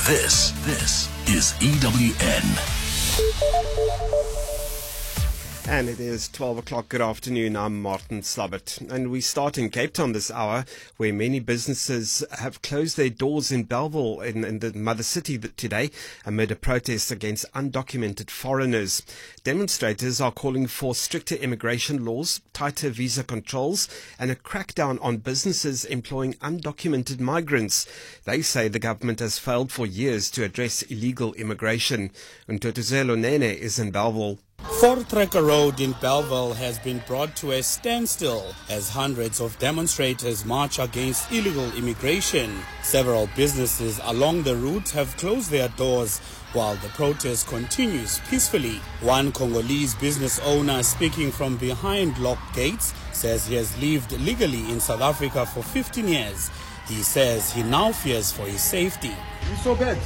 This is EWN. And it is 12 o'clock. Good afternoon. I'm Martin Slabbert. And we start in Cape Town this hour, where many businesses have closed their doors in Bellville, in the mother city today, amid a protest against undocumented foreigners. Demonstrators are calling for stricter immigration laws, tighter visa controls, and a crackdown on businesses employing undocumented migrants. They say the government has failed for years to address illegal immigration. Ntotozelo Nene is in Bellville. Four-Tracker Road in Bellville has been brought to a standstill as hundreds of demonstrators march against illegal immigration. Several businesses along the route have closed their doors while the protest continues peacefully. One Congolese business owner speaking from behind locked gates says he has lived legally in South Africa for 15 years. He says he now fears for his safety. It's so bad.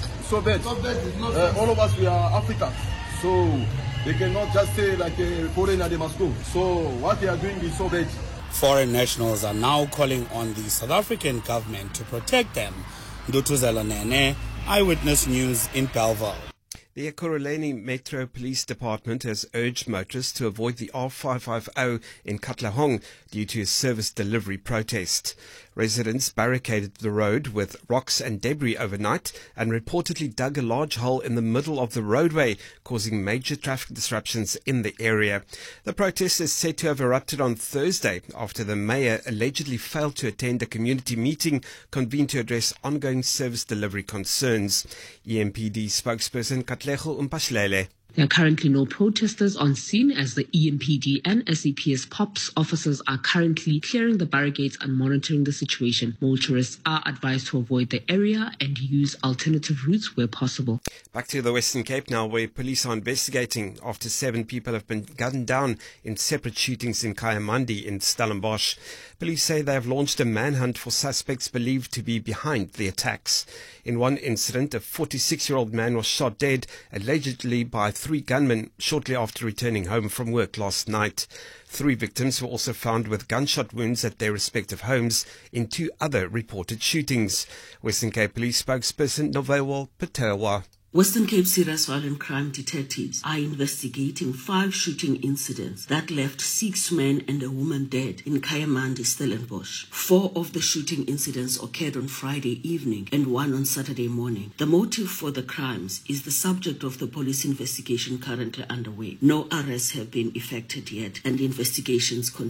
All of us, we are Africans. So they cannot just say like a foreigner they must go. So what they are doing is so bad. Foreign nationals are now calling on the South African government to protect them. Ndutuzelo Nene, Eyewitness News in Bellville. The Ekurhuleni Metro Police Department has urged motorists to avoid the R550 in Katlehong due to a service delivery protest. Residents barricaded the road with rocks and debris overnight and reportedly dug a large hole in the middle of the roadway, causing major traffic disruptions in the area. The protest is said to have erupted on Thursday after the mayor allegedly failed to attend a community meeting convened to address ongoing service delivery concerns. EMPD spokesperson Katlego Mpashlele. There are currently no protesters on scene as the EMPD and SAPS POPs officers are currently clearing the barricades and monitoring the situation. Motorists are advised to avoid the area and use alternative routes where possible. Back to the Western Cape now, where police are investigating after 7 people have been gunned down in separate shootings in Kayamandi in Stellenbosch. Police say they have launched a manhunt for suspects believed to be behind the attacks. In one incident, a 46-year-old man was shot dead, allegedly by 3 gunmen shortly after returning home from work last night. 3 victims were also found with gunshot wounds at their respective homes in 2 other reported shootings. Western Cape Police spokesperson Novewa Patewa. Western Cape Serious Violent Crime detectives are investigating 5 shooting incidents that left 6 men and a woman dead in Kayamandi, Stellenbosch. 4 of the shooting incidents occurred on Friday evening and 1 on Saturday morning. The motive for the crimes is the subject of the police investigation currently underway. No arrests have been effected yet, and investigations continue.